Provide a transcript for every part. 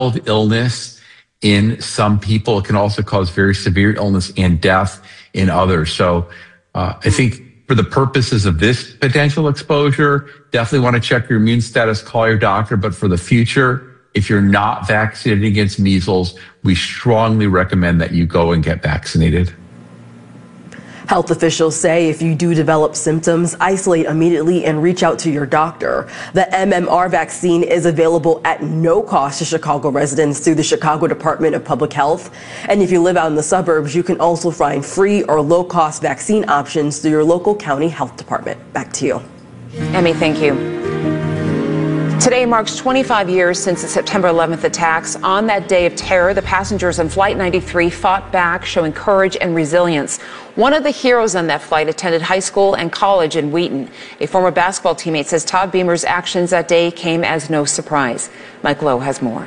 illness in some people. It can also cause very severe illness and death in others. So I think for the purposes of this potential exposure, definitely want to check your immune status, call your doctor. But for the future, if you're not vaccinated against measles, we strongly recommend that you go and get vaccinated. Health officials say if you do develop symptoms, isolate immediately and reach out to your doctor. The MMR vaccine is available at no cost to Chicago residents through the Chicago Department of Public Health. And if you live out in the suburbs, you can also find free or low-cost vaccine options through your local county health department. Back to you. Emmy, thank you. Today marks 25 years since the September 11th attacks. On that day of terror, the passengers on Flight 93 fought back, showing courage and resilience. One of the heroes on that flight attended high school and college in Wheaton. A former basketball teammate says Todd Beamer's actions that day came as no surprise. Mike Lowe has more.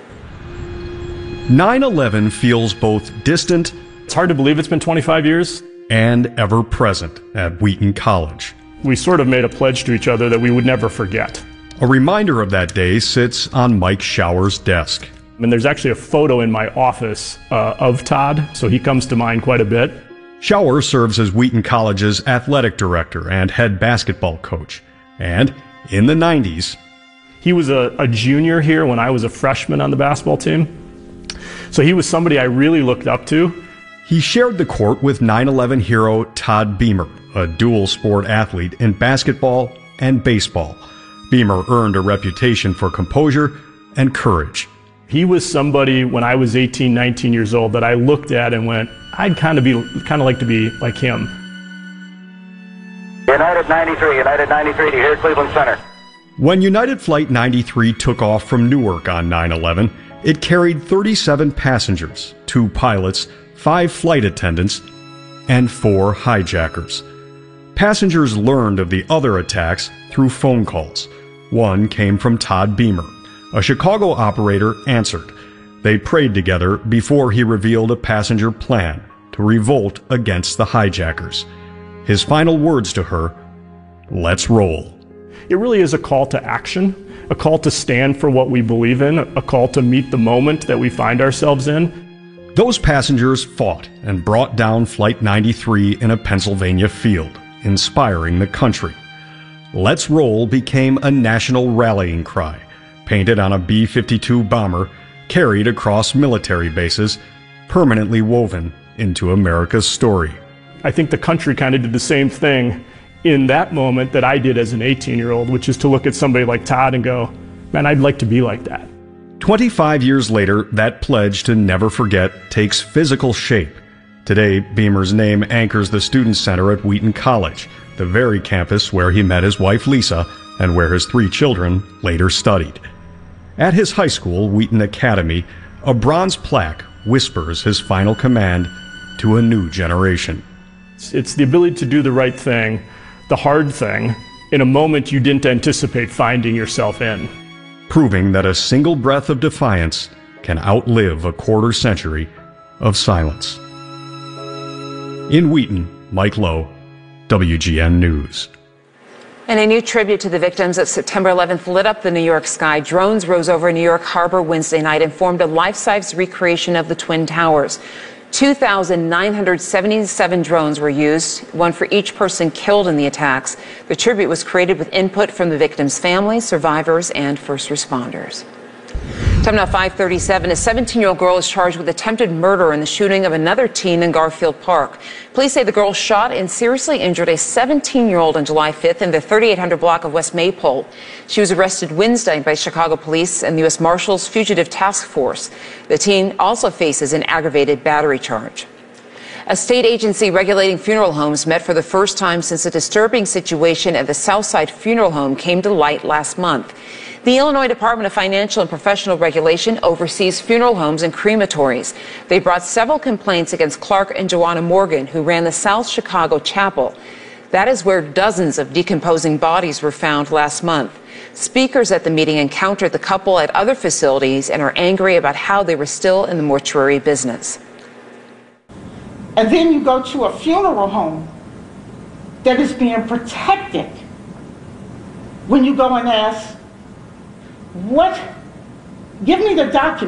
9/11 feels both distant, it's hard to believe it's been 25 years, and ever present at Wheaton College. We sort of made a pledge to each other that we would never forget. A reminder of that day sits on Mike Shower's desk. And there's actually a photo in my office of Todd, so he comes to mind quite a bit. Shower serves as Wheaton College's athletic director and head basketball coach. And in the 90s, he was a junior here when I was a freshman on the basketball team. So he was somebody I really looked up to. He shared the court with 9/11 hero Todd Beamer, a dual sport athlete in basketball and baseball. Beamer earned a reputation for composure and courage. He was somebody when I was 18, 19 years old that I looked at and went, I'd kind of like to be like him. United 93, to here Cleveland Center. When United Flight 93 took off from Newark on 9/11, it carried 37 passengers, 2 pilots, 5 flight attendants, and 4 hijackers. Passengers learned of the other attacks through phone calls. One came from Todd Beamer. A Chicago operator answered. They prayed together before he revealed a passenger plan to revolt against the hijackers. His final words to her, "Let's roll." It really is a call to action, a call to stand for what we believe in, a call to meet the moment that we find ourselves in. Those passengers fought and brought down Flight 93 in a Pennsylvania field, inspiring the country. "Let's Roll" became a national rallying cry, painted on a B-52 bomber, carried across military bases, permanently woven into America's story. I think the country kind of did the same thing in that moment that I did as an 18-year-old, which is to look at somebody like Todd and go, man, I'd like to be like that. 25 years later, that pledge to never forget takes physical shape. Today, Beamer's name anchors the Student Center at Wheaton College, the very campus where he met his wife Lisa and where his 3 children later studied. At his high school, Wheaton Academy, a bronze plaque whispers his final command to a new generation. It's the ability to do the right thing, the hard thing, in a moment you didn't anticipate finding yourself in. Proving that a single breath of defiance can outlive a quarter century of silence. In Wheaton, Mike Lowe, WGN News. And a new tribute to the victims of September 11th lit up the New York sky. Drones rose over New York Harbor Wednesday night and formed a life-size recreation of the Twin Towers. 2,977 drones were used, one for each person killed in the attacks. The tribute was created with input from the victims' families, survivors, and first responders. Time now 5:37. A 17-year-old girl is charged with attempted murder in the shooting of another teen in Garfield Park. Police say the girl shot and seriously injured a 17-year-old on July 5th in the 3800 block of West Maypole. She was arrested Wednesday by Chicago police and the U.S. Marshals Fugitive Task Force. The teen also faces an aggravated battery charge. A state agency regulating funeral homes met for the first time since a disturbing situation at the Southside Funeral Home came to light last month. The Illinois Department of Financial and Professional Regulation oversees funeral homes and crematories. They brought several complaints against Clark and Joanna Morgan, who ran the South Chicago Chapel. That is where dozens of decomposing bodies were found last month. Speakers at the meeting encountered the couple at other facilities and are angry about how they were still in the mortuary business. And then you go to a funeral home that is being protected. When you go and ask, what Give me the document.